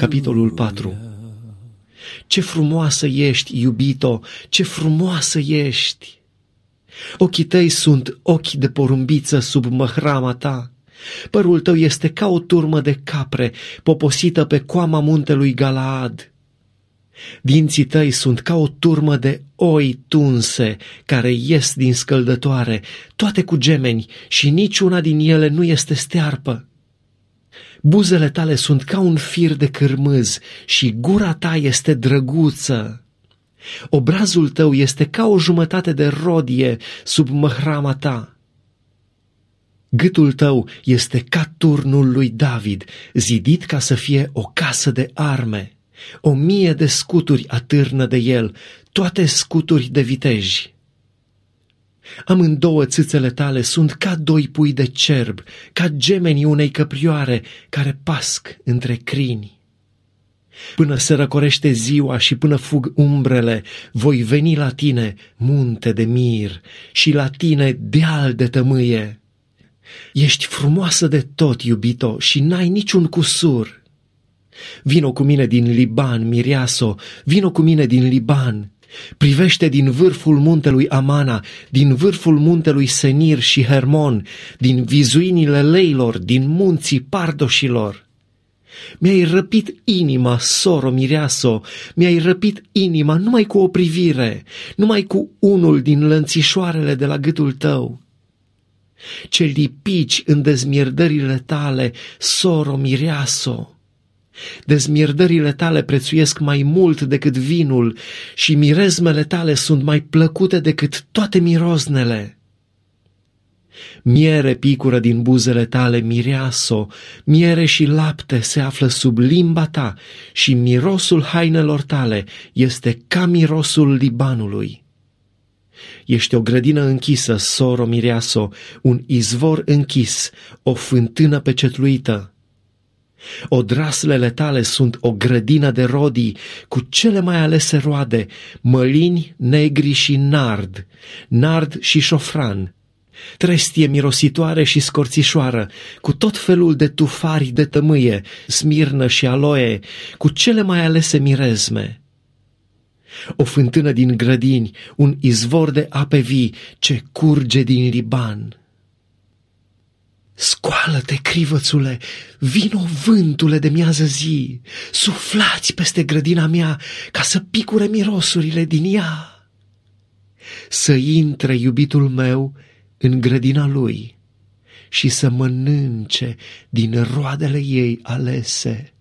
capitolul 4. Ce frumoasă ești, iubito, ce frumoasă ești! Ochii tăi sunt ochi de porumbiță sub măhrama ta. Părul tău este ca o turmă de capre poposită pe coama muntelui Galaad. Dinții tăi sunt ca o turmă de oi tunse care ies din scăldătoare, toate cu gemeni și niciuna din ele nu este stearpă. Buzele tale sunt ca un fir de cârmâz și gura ta este drăguță. Obrazul tău este ca o jumătate de rodie sub măhrama ta. Gâtul tău este ca turnul lui David, zidit ca să fie o casă de arme. 1000 de scuturi atârnă de el, toate scuturi de viteji. Amândouă țâțele tale sunt ca 2 pui de cerb, ca gemenii unei căprioare care pasc între crini. Până se răcorește ziua și până fug umbrele, voi veni la tine, munte de mir, și la tine, deal de tămâie. Ești frumoasă de tot, iubito, și n-ai niciun cusur. Vino cu mine din Liban, mireaso, vino cu mine din Liban. Privește din vârful muntelui Amana, din vârful muntelui Senir și Hermon, din vizuinile leilor, din munții pardoșilor. Mi-ai răpit inima, soro mireaso, mi-ai răpit inima numai cu o privire, numai cu unul din lănțișoarele de la gâtul tău. Ce lipici în dezmierdările tale, soro mireaso! Dezmierdările tale prețuiesc mai mult decât vinul și mirezmele tale sunt mai plăcute decât toate miroznele. Miere picură din buzele tale, mireaso, miere și lapte se află sub limba ta și mirosul hainelor tale este ca mirosul Libanului. Ești o grădină închisă, soro mireaso, un izvor închis, o fântână pecetluită. Odraslele tale sunt o grădină de rodii cu cele mai alese roade, mălini, negri și nard și șofran, trestie mirositoare și scorțișoară, cu tot felul de tufari de tămâie, smirnă și aloe, cu cele mai alese mirezme. O fântână din grădini, un izvor de ape vii ce curge din Liban. Scoală-te, crivățule, vino vântule de miază zi, suflați peste grădina mea ca să picure mirosurile din ea. Să intre iubitul meu în grădina lui și să mănânce din roadele ei alese.